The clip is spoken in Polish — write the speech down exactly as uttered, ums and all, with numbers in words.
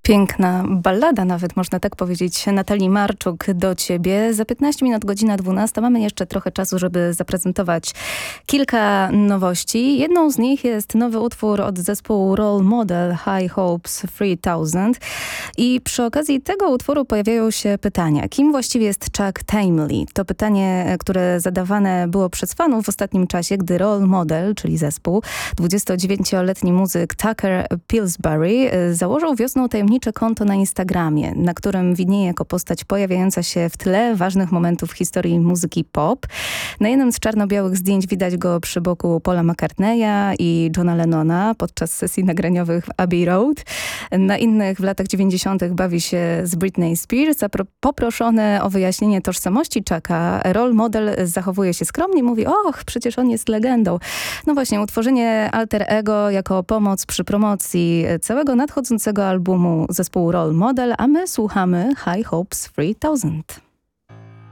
Piękna ballada, nawet można tak powiedzieć, Natalii Marczuk do ciebie. Za piętnaście minut, godzina dwunasta. Mamy jeszcze trochę czasu, żeby zaprezentować kilka nowości. Jedną z nich jest nowy utwór od zespołu Role Model High Hopes trzy tysiące. I przy okazji tego utworu pojawiają się pytania. Kim właściwie jest Chuck Taimley? To pytanie, które zadawane było przez fanów w ostatnim czasie, gdy Role Model, czyli zespół, dwudziestodziewięcioletni muzyk Tucker Pillsbury założył wiosną tajemnicze konto na Instagramie, na którym widnieje jako postać pojawiająca się w tle ważnych momentów w historii muzyki pop. Na jednym z czarno-białych zdjęć widać go przy boku Paula McCartneya i Johna Lennona podczas sesji nagraniowych w Abbey Road. Na innych w latach dziewięćdziesiątych bawi się z Britney Spears, a poproszony o wyjaśnienie tożsamości Chucka, Role Model zachowuje się skromnie, mówi: och, przecież on jest legendą. No właśnie, utworzenie alter ego jako pomoc przy promocji całego nadchodzącego albumu zespołu Role Model, a my słuchamy High Hopes trzy tysiące.